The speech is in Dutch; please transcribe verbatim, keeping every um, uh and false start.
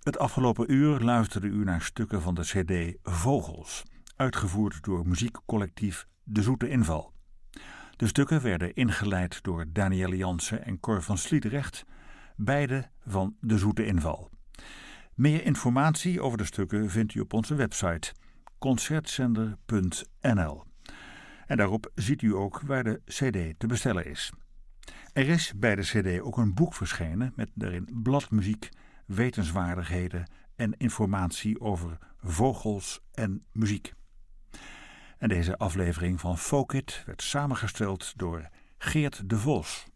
Het afgelopen uur luisterde u naar stukken van de cd Vogels, uitgevoerd door muziekcollectief De Zoete Inval. De stukken werden ingeleid door Danielle Jansen en Cor van Sliedrecht, beide van De Zoete Inval. Meer informatie over de stukken vindt u op onze website concertzender punt n l. En daarop ziet u ook waar de cd te bestellen is. Er is bij de cd ook een boek verschenen met daarin bladmuziek, wetenswaardigheden en informatie over vogels en muziek. En deze aflevering van Folkit werd samengesteld door Geert de Vos.